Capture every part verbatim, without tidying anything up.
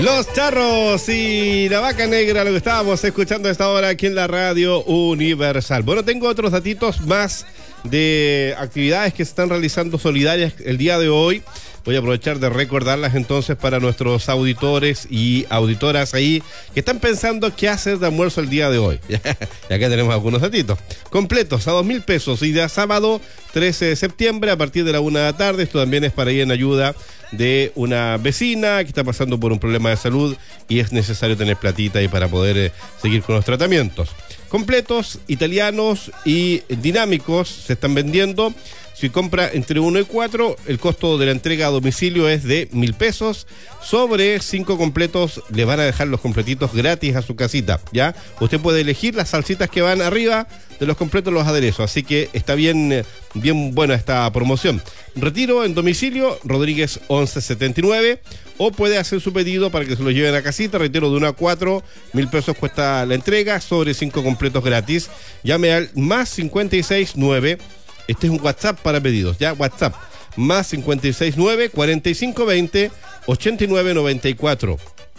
Los Charros y la Vaca Negra, lo que estábamos escuchando a esta hora aquí en la Radio Universal. Bueno, tengo otros datitos más de actividades que se están realizando solidarias el día de hoy. Voy a aprovechar de recordarlas entonces para nuestros auditores y auditoras ahí que están pensando qué hacer de almuerzo el día de hoy. Y acá tenemos algunos datitos. Completos a dos mil pesos y día sábado trece de septiembre a partir de la una de la tarde. Esto también es para ir en ayuda de una vecina que está pasando por un problema de salud y es necesario tener platita ahí para poder eh, seguir con los tratamientos. Completos, italianos y dinámicos se están vendiendo. Si compra entre uno y cuatro, el costo de la entrega a domicilio es de mil pesos. Sobre cinco completos, le van a dejar los completitos gratis a su casita, ¿ya? Usted puede elegir las salsitas que van arriba de los completos, los aderezos. Así que está bien, bien buena esta promoción. Retiro en domicilio, Rodríguez once setenta y nueve. O puede hacer su pedido para que se lo lleven a casita. Retiro de uno a cuatro, mil pesos cuesta la entrega. Sobre cinco completos gratis. Llame al más cincuenta y seis nueve. Este es un WhatsApp para pedidos, ¿ya? WhatsApp, más cincuenta y seis nueve, cuarenta y cinco veinte, ochenta y nueve noventa y cuatro.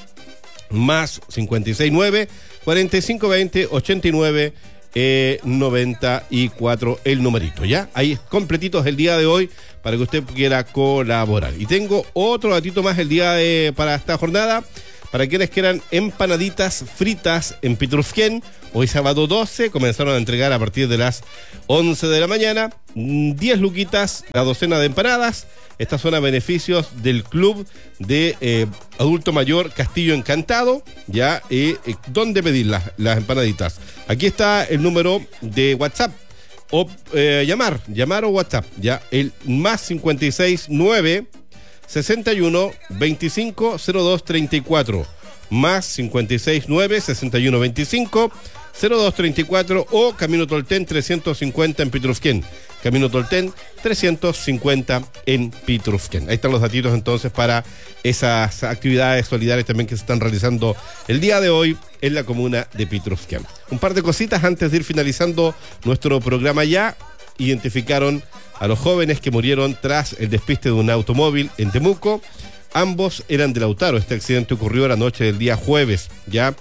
Más cincuenta y seis nueve, cuarenta y cinco veinte, ochenta y nueve noventa y cuatro, el numerito, ¿ya? Ahí completitos el día de hoy para que usted quiera colaborar. Y tengo otro datito más el día de, para esta jornada. Para quienes quieran empanaditas fritas en Pitrufquén, hoy sábado doce, comenzaron a entregar a partir de las once de la mañana, diez luquitas la docena de empanadas. Estas son a beneficios del Club de eh, Adulto Mayor Castillo Encantado, ¿ya? Eh, eh, ¿Dónde pedir las, las empanaditas? Aquí está el número de WhatsApp, o eh, llamar, llamar o WhatsApp, ¿ya? El más cincuenta y seis nueve, sesenta y uno, veinticinco, cero dos, treinta y cuatro, más cincuenta y seis nueve, sesenta y uno, veinticinco, cero dos, treinta y cuatro, o Camino Tolten trescientos cincuenta en Pitrufquén. Camino Tolten trescientos cincuenta en Pitrufquén. Ahí están los datitos entonces para esas actividades solidarias también que se están realizando el día de hoy en la comuna de Pitrufquén. Un par de cositas antes de ir finalizando nuestro programa ya. Identificaron a los jóvenes que murieron tras el despiste de un automóvil en Temuco. Ambos eran de Lautaro. Este accidente ocurrió la noche del día jueves, ya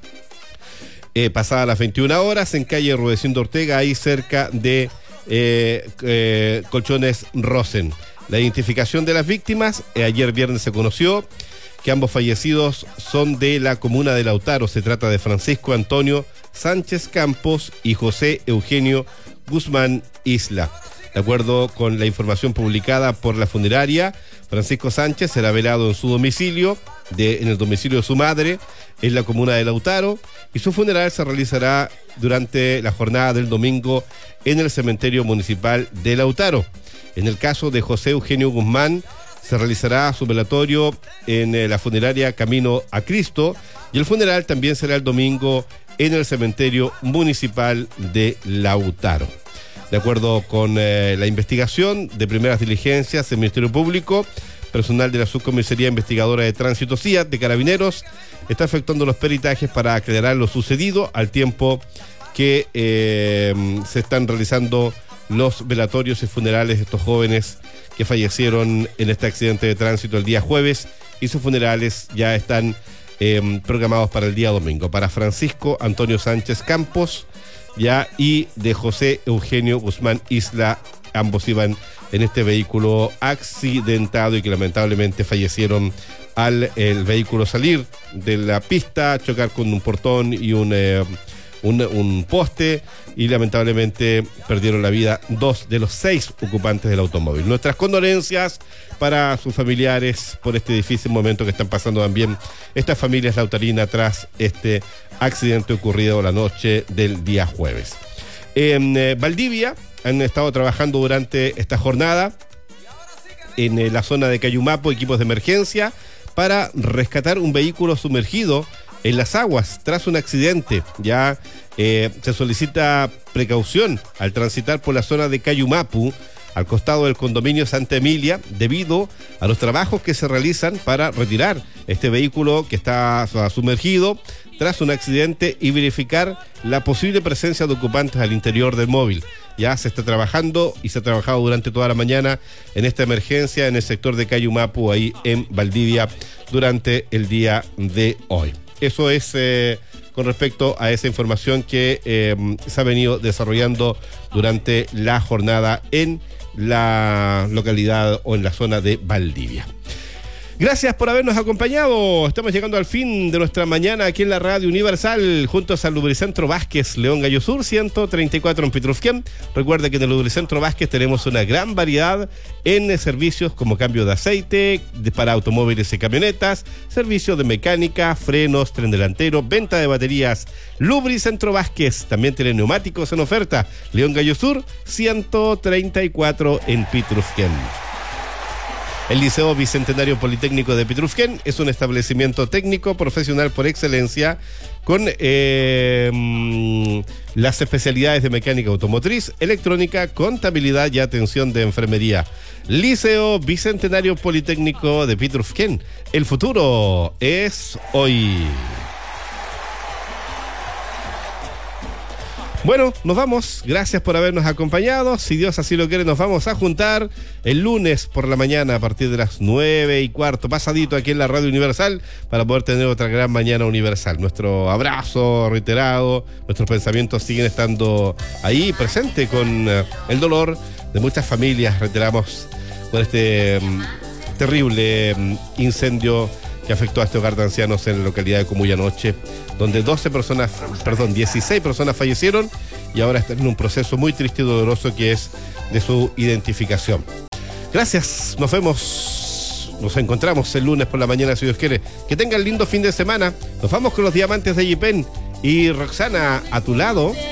eh, pasada las veintiuna horas, en calle Rudecindo Ortega, ahí cerca de eh, eh, Colchones Rosen. La identificación de las víctimas, eh, ayer viernes se conoció que ambos fallecidos son de la comuna de Lautaro. Se trata de Francisco Antonio Sánchez Campos y José Eugenio Guzmán Isla. De acuerdo con la información publicada por la funeraria, Francisco Sánchez será velado en su domicilio, de, en el domicilio de su madre, en la comuna de Lautaro, y su funeral se realizará durante la jornada del domingo en el cementerio municipal de Lautaro. En el caso de José Eugenio Guzmán, se realizará su velatorio en eh, la funeraria Camino a Cristo, y el funeral también será el domingo en el cementerio municipal de Lautaro. De acuerdo con eh, la investigación de primeras diligencias del Ministerio Público, personal de la Subcomisaría Investigadora de Tránsito C I A T de Carabineros está efectuando los peritajes para aclarar lo sucedido al tiempo que eh, se están realizando los velatorios y funerales de estos jóvenes que fallecieron en este accidente de tránsito el día jueves, y sus funerales ya están eh, programados para el día domingo. Para Francisco Antonio Sánchez Campos, ya, y de José Eugenio Guzmán Isla, ambos iban en este vehículo accidentado y que lamentablemente fallecieron al el vehículo salir de la pista, chocar con un portón y un, eh, un, un poste, y lamentablemente perdieron la vida dos de los seis ocupantes del automóvil. Nuestras condolencias para sus familiares por este difícil momento que están pasando también estas familias lautarinas tras este accidente ocurrido la noche del día jueves. En eh, Valdivia han estado trabajando durante esta jornada en eh, la zona de Cayumapo equipos de emergencia para rescatar un vehículo sumergido en las aguas tras un accidente. Ya eh, se solicita precaución al transitar por la zona de Cayumapu, al costado del condominio Santa Emilia, debido a los trabajos que se realizan para retirar este vehículo que está sumergido tras un accidente y verificar la posible presencia de ocupantes al interior del móvil. Ya se está trabajando y se ha trabajado durante toda la mañana en esta emergencia en el sector de Cayumapu, ahí en Valdivia, durante el día de hoy. Eso es eh, con respecto a esa información que eh, se ha venido desarrollando durante la jornada en la localidad o en la zona de Valdivia. Gracias por habernos acompañado. Estamos llegando al fin de nuestra mañana aquí en la Radio Universal, juntos al Lubricentro Vázquez, León Gallo Sur, ciento treinta y cuatro en Pitrufquén. Recuerda que en el Lubricentro Vázquez tenemos una gran variedad en servicios como cambio de aceite de, para automóviles y camionetas, servicios de mecánica, frenos, tren delantero, venta de baterías. Lubricentro Vázquez también tiene neumáticos en oferta. León Gallo Sur, ciento treinta y cuatro en Pitrufquén. El Liceo Bicentenario Politécnico de Pitrufquén es un establecimiento técnico profesional por excelencia con eh, las especialidades de mecánica automotriz, electrónica, contabilidad y atención de enfermería. Liceo Bicentenario Politécnico de Pitrufquén. El futuro es hoy. Bueno, nos vamos. Gracias por habernos acompañado. Si Dios así lo quiere, nos vamos a juntar el lunes por la mañana a partir de las nueve y cuarto, pasadito aquí en la Radio Universal, para poder tener otra gran mañana universal. Nuestro abrazo reiterado, nuestros pensamientos siguen estando ahí presente con uh, el dolor de muchas familias. Reiteramos con este um, terrible um, incendio que afectó a este hogar de ancianos en la localidad de Comuy anoche, donde doce personas, perdón, dieciséis personas fallecieron y ahora están en un proceso muy triste y doloroso que es de su identificación. Gracias, nos vemos, nos encontramos el lunes por la mañana si Dios quiere. Que tengan lindo fin de semana. Nos vamos con los diamantes de Yipen y Roxana a tu lado.